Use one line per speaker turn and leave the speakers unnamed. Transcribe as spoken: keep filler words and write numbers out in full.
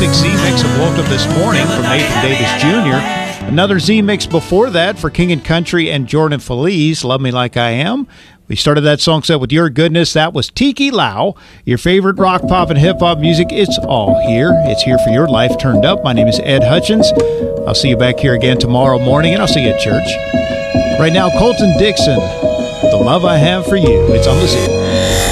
Music Z-Mix of Woke Up This Morning from Nathan Davis Junior Another Z-Mix before that for King and Country and Jordan Feliz, Love Me Like I Am. We started that song set with Your Goodness. That was Tiki Lau. Your favorite rock, pop, and hip-hop music, it's all here. It's here for your life turned up. My name is Ed Hutchins. I'll see you back here again tomorrow morning, and I'll see you at church. Right now, Colton Dixon, The Love I Have for You. It's on the Z.